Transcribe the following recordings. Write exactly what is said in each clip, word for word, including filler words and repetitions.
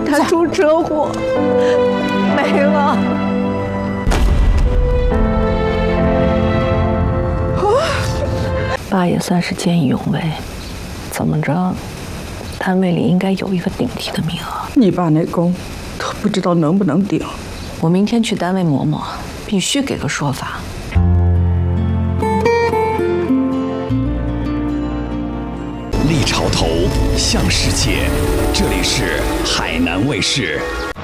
他出车祸没了。爸也算是见义勇为，怎么着，单位里应该有一个顶替的名额。 你爸那功，都不知道能不能顶。 我明天去单位磨磨，必须给个说法。 立潮头，向世界，这里是海南卫视。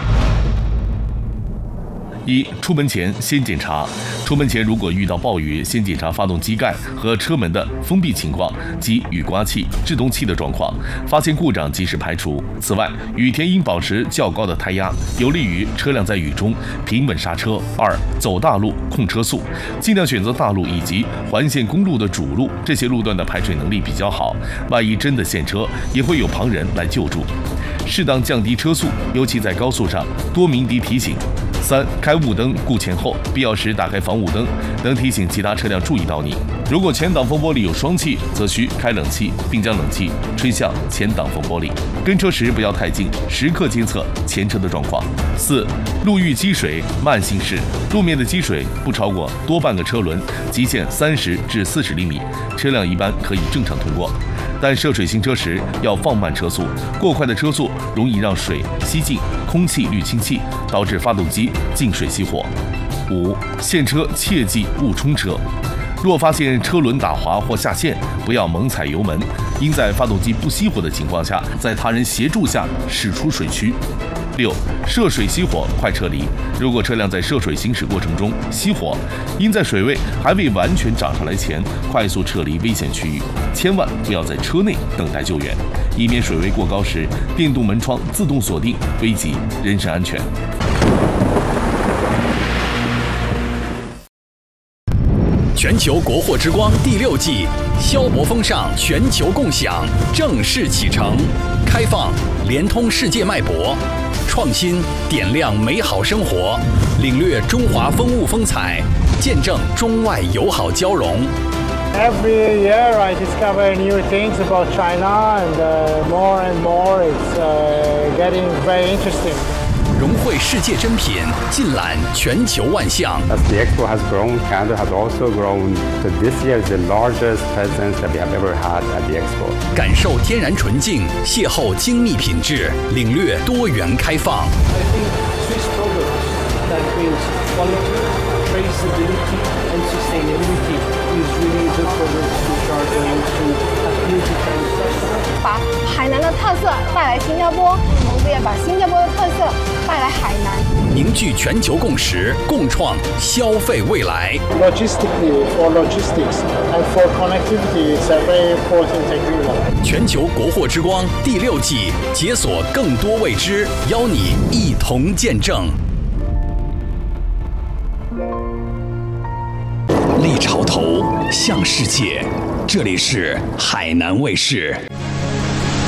一、出门前先检查。出门前如果遇到暴雨，先检查发动机盖和车门的封闭情况及雨刮器、制动器的状况，发现故障及时排除。此外，雨天应保持较高的胎压，有利于车辆在雨中平稳刹车。二、走大路控车速，尽量选择大路以及环线公路的主路，这些路段的排水能力比较好，万一真的陷车，也会有旁人来救助。适当降低车速，尤其在高速上，多鸣笛提醒。三、开雾灯顾前后，必要时打开防雾灯，能提醒其他车辆注意到你。如果前挡风玻璃有双气，则需开冷气，并将冷气吹向前挡风玻璃。跟车时不要太近，时刻监测前车的状况。四、路遇积水慢行驶，路面的积水不超过多半个车轮，极限三十至四十厘米，车辆一般可以正常通过。但涉水行车时要放慢车速，过快的车速容易让水吸进空气滤清器，导致发动机进水熄火。五、陷车切忌误冲车，若发现车轮打滑或下陷，不要猛踩油门，应在发动机不熄火的情况下，在他人协助下驶出水区。六、涉水熄火快撤离，如果车辆在涉水行驶过程中熄火，应在水位还未完全涨上来前快速撤离危险区域，千万不要在车内等待救援，以免水位过高时电动门窗自动锁定，危及人身安全。 全球国货之光第六季，消博风尚全球共享正式启程，开放连通世界脉搏，创新点亮美好生活，领略中华风物风采，见证中外友好交融。 Every year I discover new things about China, and uh, more and more it's uh, getting very interesting. 融汇世界珍品，尽览全球万象。 As the expo has grown, Canada has also grown. So this year is the largest presence that we have ever had at the expo. 感受天然纯净，邂逅精密品质，领略多元开放。 I think Swiss products that brings quality, traceability, and sustainability is really the products which are going to appeal to Chinese customers. 把海南的特色带来新加坡，我们也把新加坡的特色带来海南， 凝聚全球共识，共创消费未来。 Logistically, for logistics and for connectivity, it's a very important agreement. 全球国货之光第六季，解锁更多未知，邀你一同见证。立潮头，向世界，这里是海南卫视。